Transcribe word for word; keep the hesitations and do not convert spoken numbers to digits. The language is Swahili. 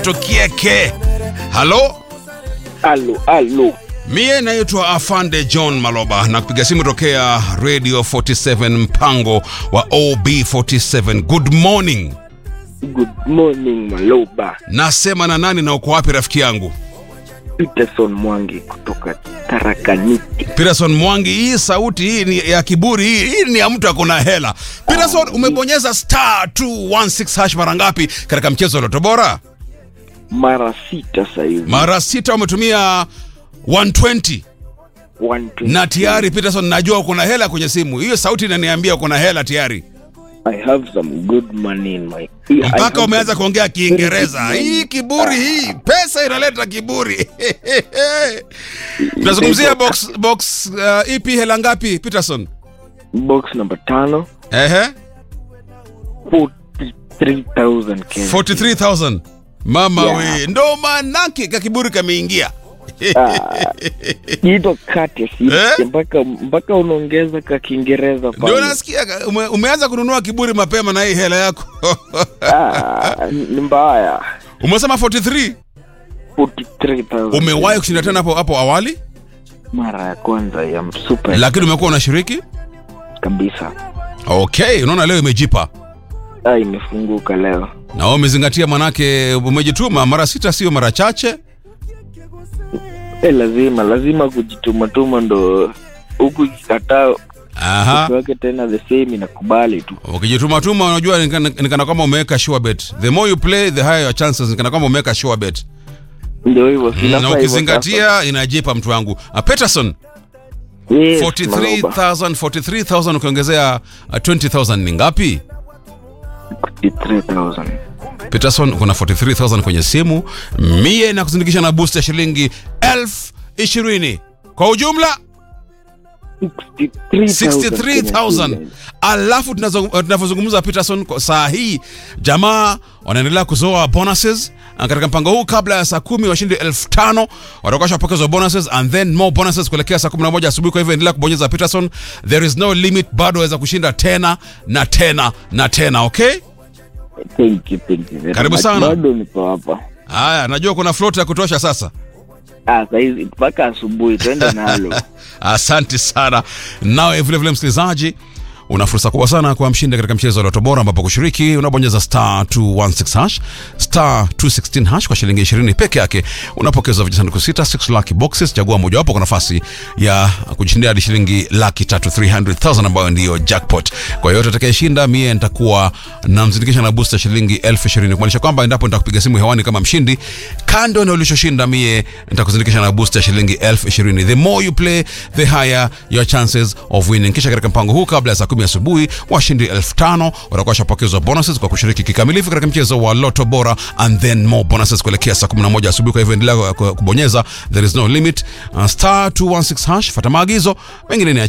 Tokieke. Halo? Halo, halo. Mie naitwa Afande John Maloba na kupiga simu tokea Radio arobaini na saba mpango wa O B arobaini na saba. Good morning. Good morning Maloba. Nasema na nani na uko wapi rafiki yangu? Peterson Mwangi kutoka Tarakaniti. Peterson Mwangi, hii sauti hii ni ya kiburi, hii, hii ni ya mtu akona hela. Peterson, umebonyeza star two one six hash mara ngapi katika mchezo wa Loto Bora? Mara sita sasa hivi. Mara sita umetumia one twenty. one twenty. Na tayari Peterson, najua kuna hela kwenye simu. Hiyo sauti inaniambia kuna hela tayari. I have some good money in my ear. Mpaka umeanza kuongea Kiingereza. Hii kiburi hii, pesa inaleta kiburi. Tunazungumzia box box uh, ipi hela ngapi Peterson? Box number five. Ehe. forty-three thousand Kenya. forty-three thousand. Mama Yeah. we, ndo manake ka kiburi kameingia. Hito kati si Eh? mpaka mpaka unaongeza ka Kiingereza pale. Ndio nasikia ume, umeanza kununua kiburi mapema na hii hela yako. Ah, ni mbaya. Umesema forty-three? forty-three thousand. Umewahi kushinda tena hapo hapo awali? Mara ya kwanza ya super Lakini umekuwa unashiriki? kabisa. Okay, unaona leo imejipa. Ah, imefunguka leo. Na wewe umezingatia, manake umejituma mara sita, sio mara chache. Eh, lazima lazima kujituma tuma ndo huku ikikataa Aha. wake tena the same inakubali tu. Ukijituma tuma unajua ni kana, ni kana kama umeweka sure bet. The more you play the higher your chances, ni kana kama umeweka sure bet. Ndio hivyo Mm, na ukizingatia inajipa mtu wangu. Uh, Peterson, yes, forty-three thousand forty-three thousand ukiongezea uh, twenty thousand ni ngapi? forty-three thousand. Peterson, kuna forty-three thousand kwenye simu. Mie na kuzindikisha na boost ya shilingi elfu ishirini. Kwa ujumla sixty-three thousand. Alafu tunazungumza Peterson, kwa saa hii jamaa wanaendelea kuzoa bonuses katika mpango huu. Kabla ya saa kumi washindi elfu tano watakuwa shapokezwa bonuses and then more bonuses kuelekea saa kumi na moja asubuhi. Kwa hivyo endelea kubonyeza Peterson, there is no limit, bado waweza kushinda tena na tena na tena. Okay, Thank you, thank you. Karibu sana. Bado nipo hapa. haya, najua kuna float ya kutosha sasa. Ah, sasa hizi mpaka asubuhi twende nalo. Asante sana. Nawe vile vile msikilizaji, una fursa kubwa sana kwa mshindi katika mchezo wa Loto Bora, ambapo kushiriki unabonyeza star two one six hash, star two one six hash kwa shilingi ishirini peke yake. Unapokezwa vijisanduku sita, six lucky boxes, chagua moja wapo kwa nafasi ya kujishindia hadi shilingi laki tatu, three hundred thousand, ambayo ndio jackpot. Kwa hiyo atakayeshinda, mie nitakuwa namzindikisha na booster shilingi elfu ishirini, kumaanisha kwamba endapo nitakupiga simu hewani kama mshindi, kando na ulichoshinda, mie nitakuzindikisha na booster shilingi elfu ishirini. The more you play, the higher your chances of winning. Kisha katika mpango huu, kabla ya saa kumi asubuhi, washindi elfu tano watakuwa washapokezwa bonuses kwa kushiriki kikamilifu katika mchezo wa Loto Bora, and then more bonuses kuelekea saa kumi na moja asubuhi. Kwa hivyo endelea kubonyeza, there is no limit. uh, star two one six hash, fuata maagizo, mengine ni